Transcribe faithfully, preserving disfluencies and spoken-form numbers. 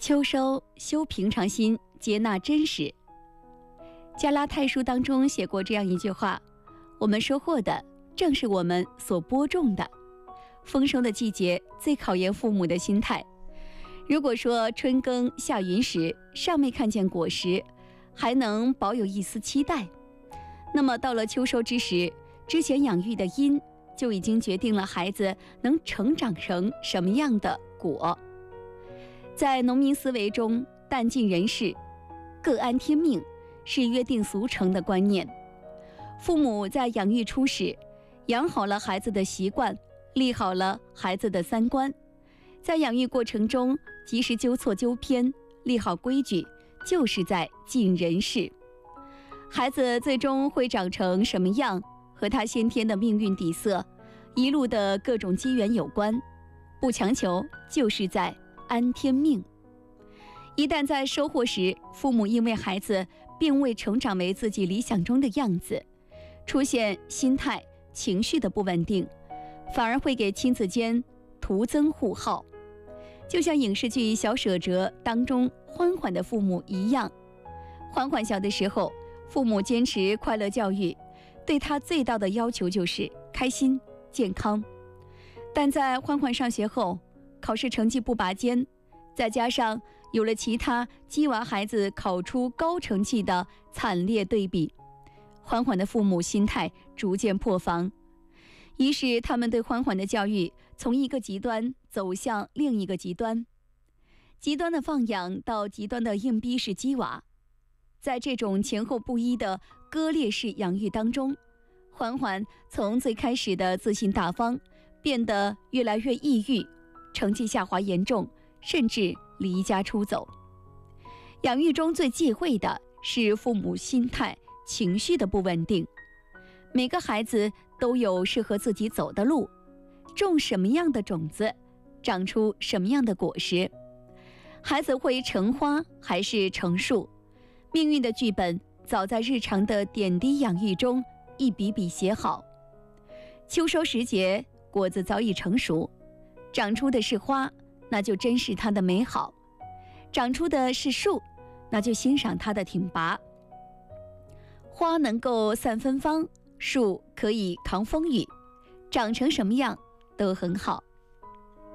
秋收，修平常心，接纳真实。加拉太书当中写过这样一句话：我们收获的正是我们所播种的。丰收的季节最考验父母的心态。如果说春耕夏耘时尚没看见果实，还能保有一丝期待，那么到了秋收之时，之前养育的因就已经决定了孩子能成长成什么样的果。在农民思维中，但尽人事，各安天命是约定俗成的观念。父母在养育初始，养好了孩子的习惯，立好了孩子的三观，在养育过程中及时纠错纠偏，立好规矩，就是在尽人事。孩子最终会长成什么样，和他先天的命运底色、一路的各种机缘有关，不强求，就是在安天命。一旦在收获时，父母因为孩子并未成长为自己理想中的样子，出现心态、情绪的不稳定，反而会给亲子间徒增互耗。就像影视剧《小舍哲》当中欢欢的父母一样，欢欢小的时候，父母坚持快乐教育，对他最大的要求就是开心、健康。但在欢欢上学后，考试成绩不拔尖，再加上有了其他鸡娃孩子考出高成绩的惨烈对比，欢欢的父母心态逐渐破防，于是他们对欢欢的教育从一个极端走向另一个极端，极端的放养到极端的硬逼式鸡娃。在这种前后不一的割裂式养育当中，欢欢从最开始的自信大方，变得越来越抑郁，成绩下滑严重，甚至离家出走。养育中最忌讳的是父母心态、情绪的不稳定。每个孩子都有适合自己走的路，种什么样的种子，长出什么样的果实。孩子会成花还是成树，命运的剧本早在日常的点滴养育中一笔笔写好。秋收时节，果子早已成熟，长出的是花，那就珍视它的美好；长出的是树，那就欣赏它的挺拔。花能够散芬芳，树可以扛风雨，长成什么样都很好。